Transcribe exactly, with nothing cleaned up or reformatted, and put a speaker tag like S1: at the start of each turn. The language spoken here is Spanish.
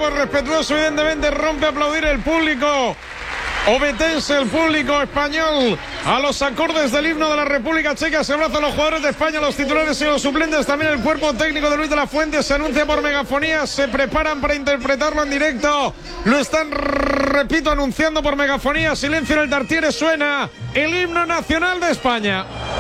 S1: pues respetuoso, evidentemente, rompe a aplaudir el público obetense, el público español, a los acordes del himno de la República Checa. Se abrazan los jugadores de España, los titulares y los suplentes, también el cuerpo técnico de Luis de la Fuente. Se anuncia por megafonía, se preparan para interpretarlo en directo, lo están, repito, anunciando por megafonía. Silencio en el Tartiere, suena el himno nacional de España.